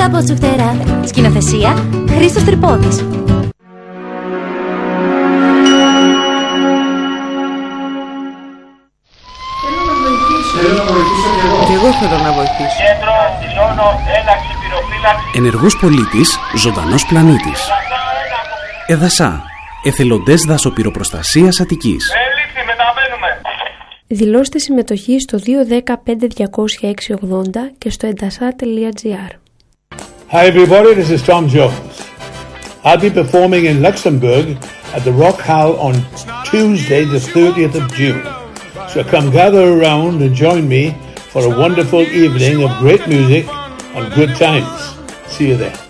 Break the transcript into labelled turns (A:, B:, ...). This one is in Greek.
A: από σου φτερά. Σκηνοθεσία Χρήστος Τρυπώδης.
B: Και εγώ θέλω να βοηθήσω.
C: Κέντρο, δηλώνω έναξη πυροφύλαξη.
D: Ενεργός πολίτης, ζωντανός πλανήτης. Εδασά, εθελοντές δασοπυροπροστασίας Αττικής.
C: Ελήφθη, μεταβαίνουμε.
E: Δηλώστε συμμετοχή στο 210-5200-680 και στο edasa.gr.
F: Hi everybody, this is Tom Jones. I'll be performing in Luxembourg at the Rock Hall on Tuesday the 30th of June. So come gather around and join me for a wonderful evening of great music and good times. See you there.